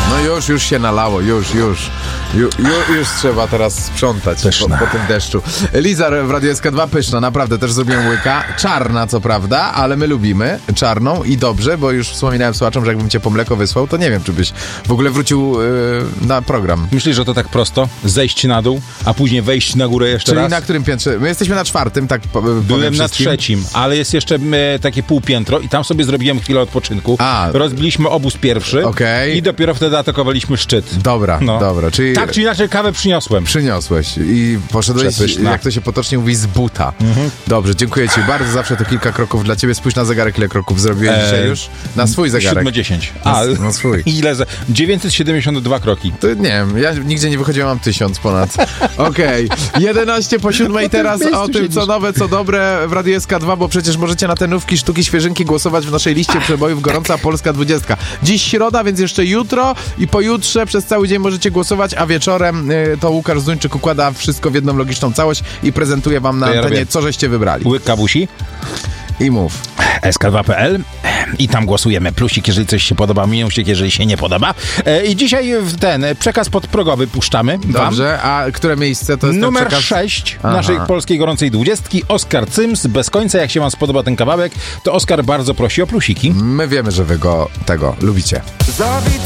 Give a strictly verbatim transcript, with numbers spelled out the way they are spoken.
No już, już się nalało, już, już. Ju, ju, już trzeba teraz sprzątać po, po tym deszczu. Liza w Radiu S K dwa pyszna, naprawdę też zrobiłem łyka. Czarna co prawda, ale my lubimy czarną i dobrze, bo już wspominałem słuchaczom, że jakbym cię po mleko wysłał, to nie wiem, czy byś w ogóle wrócił yy, na program. Myślisz, że to tak prosto? Zejść na dół, a później wejść na górę jeszcze Czyli raz? na którym piętrze? My jesteśmy na czwartym, tak po, Byłem na wszystkim. trzecim, ale jest jeszcze e, takie półpiętro i tam sobie zrobiłem chwilę odpoczynku. A. Rozbiliśmy obóz pierwszy Okej. i dopiero wtedy atakowaliśmy szczyt. Dobra, No. dobra. Czyli Tak czy inaczej kawę przyniosłem. przyniosłeś i poszedłeś, Przepyszna. jak to się potocznie mówi, z buta. Mhm. Dobrze, dziękuję ci bardzo. Zawsze to kilka kroków dla ciebie. Spójrz na zegarek, ile kroków zrobiłeś Eee, dzisiaj już? Na swój zegarek. siedem dziesięć. Na, A, na swój. ile? Za... dziewięćset siedemdziesiąt dwa kroki. To nie wiem, ja nigdzie nie wychodziłem, mam tysiąc ponad. Okej, okay. jedenaście po siódmej teraz o tym, co nowe, co dobre w Radiu S K dwa, bo przecież możecie na te nówki, sztuki, świeżynki głosować w naszej liście przebojów Gorąca Polska dwudziestka. Dziś środa, więc jeszcze jutro i pojutrze przez cały dzień możecie głosować, a wieczorem y, to Łukasz Zuńczyk układa wszystko w jedną logiczną całość i prezentuje wam na To ja antenie, robię. co żeście wybrali. Łyk kawusi. I mów. S K dwa kropka P L i tam głosujemy. Plusik, jeżeli coś się podoba, minusik, jeżeli się nie podoba. E, I dzisiaj ten przekaz podprogowy puszczamy. Dobrze, a które miejsce to jest Numer ten przekaz? sześć Aha. naszej polskiej gorącej dwudziestki. Oskar Cyms, bez końca. Jak się wam spodoba ten kawałek, to Oskar bardzo prosi o plusiki. My wiemy, że wy go tego lubicie.